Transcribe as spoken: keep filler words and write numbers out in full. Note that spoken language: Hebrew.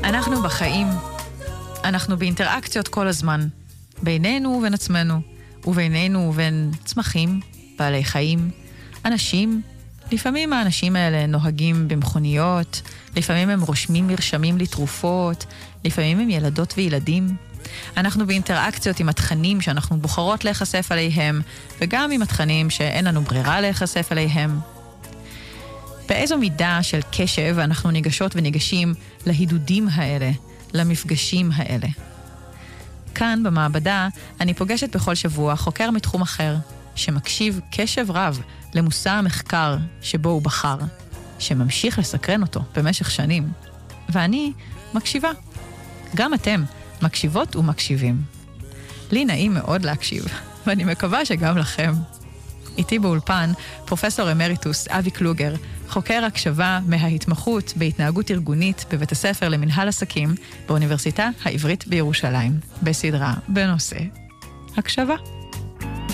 אנחנו בחיים, אנחנו באינטראקציות כל הזמן, בינינו ובין עצמנו, ובינינו ובין צמחים, בעלי חיים, אנשים. לפעמים האנשים האלה נוהגים במכוניות, לפעמים הם רושמים מרשמים לתרופות, לפעמים הם ילדות וילדים. אנחנו באינטראקציות עם התכנים שאנחנו בוחרות להיחשף עליהם, וגם עם התכנים שאין לנו ברירה להיחשף עליהם. באיזו מידה של קשב אנחנו ניגשות וניגשים להידודים האלה, למפגשים האלה. כאן במעבדה אני פוגשת בכל שבוע חוקר מתחום אחר, שמקשיב קשב רב למושא המחקר שבו הוא בחר, שממשיך לסקרן אותו במשך שנים. ואני מקשיבה. גם אתם מקשיבות ומקשיבים. לי נעים מאוד להקשיב, ואני מקווה שגם לכם. איתי באולפן פרופסור אמריטוס אבי קלוגר, חוקר הקשבה מההתמחות בהתנהגות ארגונית בבית הספר למנהל עסקים באוניברסיטה העברית בירושלים, בסדרה בנושא הקשבה.